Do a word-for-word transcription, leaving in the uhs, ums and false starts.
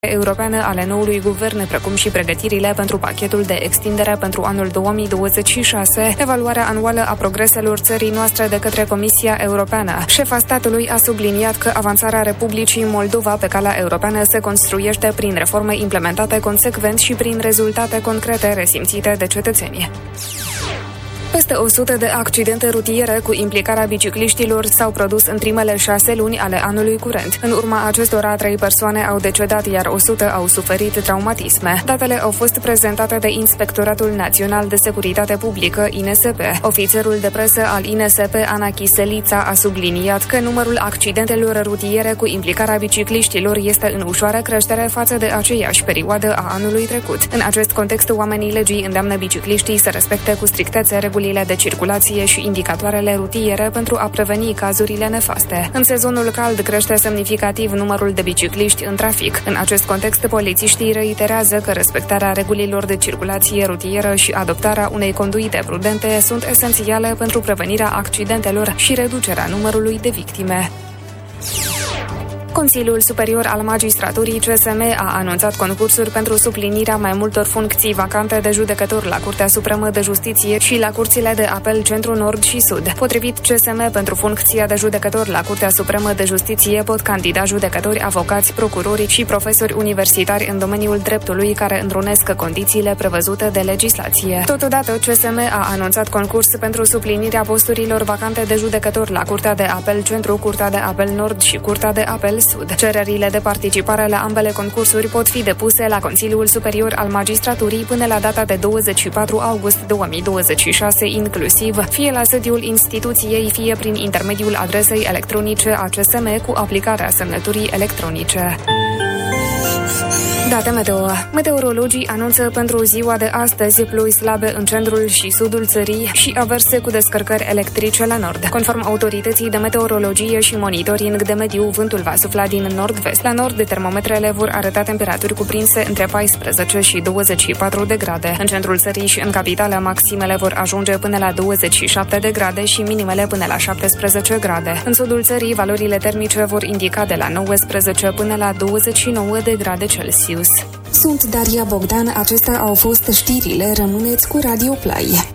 europeană ale noului guvern, precum și pregătirile pentru pachetul de extindere pentru anul două mii douăzeci și șase, evaluarea anuală a progreselor țării noastre de către Comisia Europeană. Șefa statului a subliniat că avansarea Republicii Moldova pe calea europeană se construiește prin reforme implementate consecvent și prin rezultate concrete resimțite de cetățeni. Peste o sută de accidente rutiere cu implicarea bicicliștilor s-au produs în primele șase luni ale anului curent. În urma acestora, trei persoane au decedat, iar o sută au suferit traumatisme. Datele au fost prezentate de Inspectoratul Național de Securitate Publică, I N S P. Ofițerul de presă al I N S P, Ana Chiselița, a subliniat că numărul accidentelor rutiere cu implicarea bicicliștilor este în ușoară creștere față de aceeași perioadă a anului trecut. În acest context, oamenii legii îndeamnă bicicliștii să respecte cu strictețe regulile de circulație și indicatoarele rutiere pentru a preveni cazurile nefaste. În sezonul cald crește semnificativ numărul de bicicliști în trafic. În acest context, polițiștii reiterează că respectarea regulilor de circulație rutieră și adoptarea unei conduite prudente sunt esențiale pentru prevenirea accidentelor și reducerea numărului de victime. Consiliul Superior al Magistraturii C S M a anunțat concursuri pentru suplinirea mai multor funcții vacante de judecător la Curtea Supremă de Justiție și la Curțile de Apel Centru Nord și Sud. Potrivit C S M, pentru funcția de judecător la Curtea Supremă de Justiție pot candida judecători, avocați, procurori și profesori universitari în domeniul dreptului care întrunesc condițiile prevăzute de legislație. Totodată, C S M a anunțat concurs pentru suplinirea posturilor vacante de judecător la Curtea de Apel Centru, Curtea de Apel Nord și Curtea de Apel Sud. Cererile de participare la ambele concursuri pot fi depuse la Consiliul Superior al Magistraturii până la data de douăzeci și patru august două mii douăzeci și șase inclusiv, fie la sediul instituției, fie prin intermediul adresei electronice a C S M cu aplicarea semnăturii electronice. Date meteo. Meteorologii anunță pentru ziua de astăzi ploi slabe în centrul și sudul țării și averse cu descărcări electrice la nord. Conform autorității de meteorologie și monitoring de mediu, vântul va sufla din nord-vest. La nord, termometrele vor arăta temperaturi cuprinse între paisprezece și douăzeci și patru de grade. În centrul țării și în capitală, maximele vor ajunge până la douăzeci și șapte de grade și minimele până la șaptesprezece grade. În sudul țării, valorile termice vor indica de la nouăsprezece până la douăzeci și nouă de grade Celsius. Sunt Daria Bogdan, acestea au fost știrile, rămâneți cu Radio Play.